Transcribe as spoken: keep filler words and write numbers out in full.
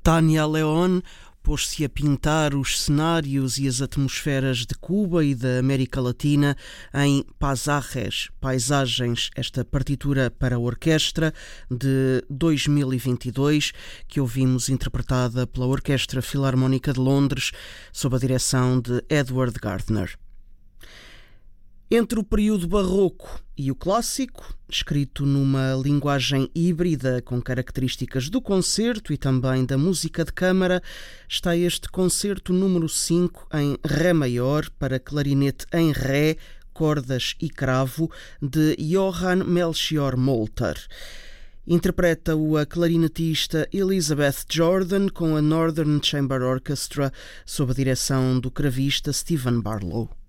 Tania León pôs-se a pintar os cenários e as atmosferas de Cuba e da América Latina em Paisajes, Paisagens, esta partitura para orquestra de dois mil e vinte e dois, que ouvimos interpretada pela Orquestra Filarmónica de Londres, sob a direção de Edward Gardner. Entre o período barroco e o clássico, escrito numa linguagem híbrida com características do concerto e também da música de câmara, está este concerto número cinco em Ré maior para clarinete em Ré, cordas e cravo, de Johann Melchior Molter. Interpreta-o a clarinetista Elizabeth Jordan com a Northern Chamber Orchestra sob a direção do cravista Stephen Barlow.